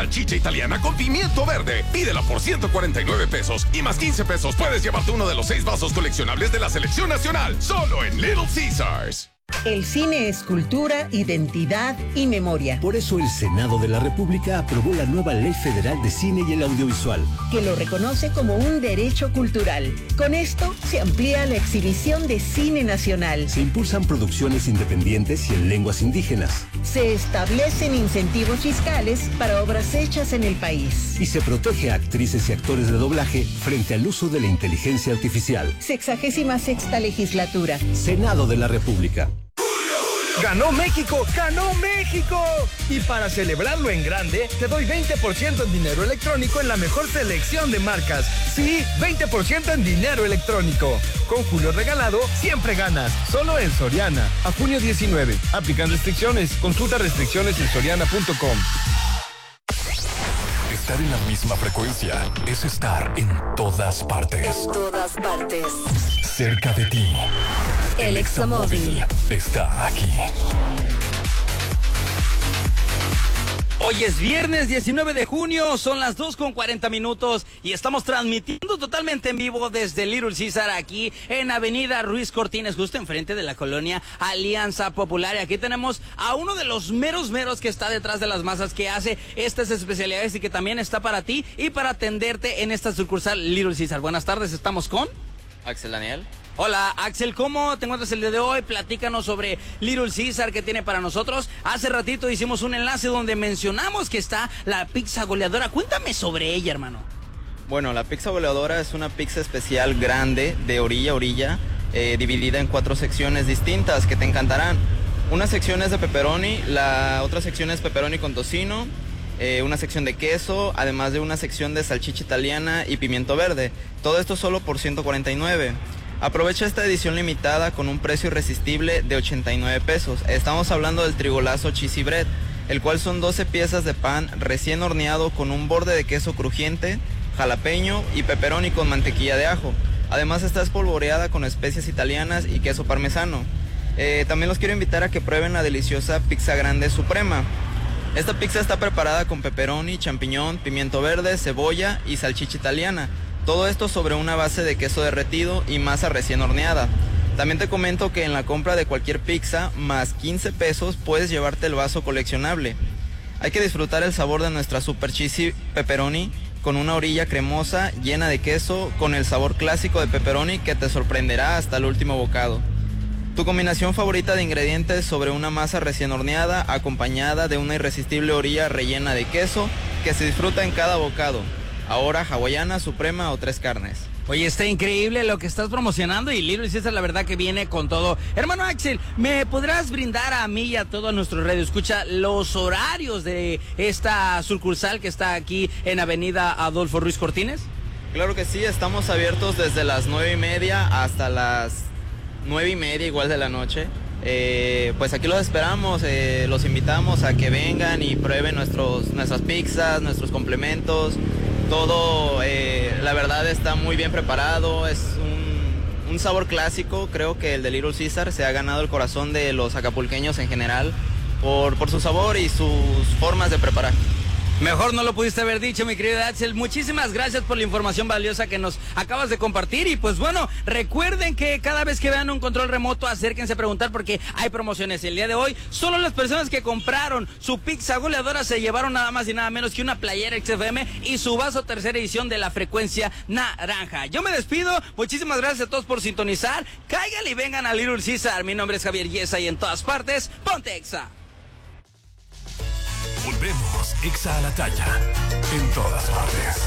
salchicha italiana con pimiento verde. Pídela por 149 pesos y más 15 pesos puedes llevarte uno de los 6 vasos coleccionables de la selección nacional. Solo en Little Caesars. El cine es cultura, identidad y memoria. Por eso el Senado de la República aprobó la nueva Ley Federal de Cine y el Audiovisual, que lo reconoce como un derecho cultural. Con esto se amplía la exhibición de cine nacional. Se impulsan producciones independientes y en lenguas indígenas. Se establecen incentivos fiscales para obras hechas en el país. Y se protege a actrices y actores de doblaje frente al uso de la inteligencia artificial. 66ª legislatura. Senado de la República. ¡Ganó México! ¡Ganó México! Y para celebrarlo en grande, te doy 20% en dinero electrónico en la mejor selección de marcas. Sí, 20% en dinero electrónico. Con Julio Regalado, siempre ganas. Solo en Soriana. A junio 19. Aplican restricciones. Consulta restricciones en soriana.com. Estar en la misma frecuencia es estar en todas partes. En todas partes. Cerca de ti. El Examóvil está aquí. Hoy es viernes 19 de junio, son las 2:40 y estamos transmitiendo totalmente en vivo desde Little Caesar aquí en Avenida Ruiz Cortines, justo enfrente de la colonia Alianza Popular. Y aquí tenemos a uno de los meros que está detrás de las masas, que hace estas especialidades y que también está para ti y para atenderte en esta sucursal Little Caesar. Buenas tardes, estamos con Axel Daniel. Hola Axel, ¿cómo te encuentras el día de hoy? Platícanos sobre Little Caesar, ¿qué tiene para nosotros? Hace ratito hicimos un enlace donde mencionamos que está la pizza goleadora. Cuéntame sobre ella, hermano. Bueno, la pizza goleadora es una pizza especial grande de orilla a orilla, dividida en 4 secciones distintas que te encantarán. Una sección es de pepperoni, la otra sección es pepperoni con tocino, una sección de queso, además de una sección de salchicha italiana y pimiento verde. Todo esto solo por 149. Aprovecha esta edición limitada con un precio irresistible de 89 pesos. Estamos hablando del trigolazo cheesy bread, el cual son 12 piezas de pan recién horneado con un borde de queso crujiente, jalapeño y pepperoni con mantequilla de ajo. Además está espolvoreada con especias italianas y queso parmesano. También los quiero invitar a que prueben la deliciosa pizza grande suprema. Esta pizza está preparada con pepperoni, champiñón, pimiento verde, cebolla y salchicha italiana. Todo esto sobre una base de queso derretido y masa recién horneada. También te comento que en la compra de cualquier pizza más 15 pesos puedes llevarte el vaso coleccionable. Hay que disfrutar el sabor de nuestra super cheesy pepperoni con una orilla cremosa llena de queso con el sabor clásico de pepperoni que te sorprenderá hasta el último bocado. Tu combinación favorita de ingredientes sobre una masa recién horneada acompañada de una irresistible orilla rellena de queso que se disfruta en cada bocado. Ahora hawaiana, suprema o 3 carnes. Oye, está increíble lo que estás promocionando y Little Caesar la verdad que viene con todo. Hermano Axel, ¿me podrás brindar a mí y a todo nuestro radio escucha los horarios de esta sucursal que está aquí en Avenida Adolfo Ruiz Cortines? Claro que sí, estamos abiertos desde las 9:30 hasta las 9:30 igual de la noche. Pues aquí los esperamos, los invitamos a que vengan y prueben nuestras pizzas, nuestros complementos. Todo, la verdad, está muy bien preparado, es un sabor clásico. Creo que el de Little Caesar se ha ganado el corazón de los acapulqueños en general por su sabor y sus formas de preparar. Mejor no lo pudiste haber dicho, mi querido Axel. Muchísimas gracias por la información valiosa que nos acabas de compartir. Y pues bueno, recuerden que cada vez que vean un control remoto, acérquense a preguntar porque hay promociones. El día de hoy, solo las personas que compraron su pizza goleadora se llevaron nada más y nada menos que una playera XFM y su vaso tercera edición de la frecuencia naranja. Yo me despido. Muchísimas gracias a todos por sintonizar. Cáiganle y vengan a Little Caesar. Mi nombre es Javier Yesa y en todas partes, ponte Exa. Volvemos, Exa a la talla, en todas partes.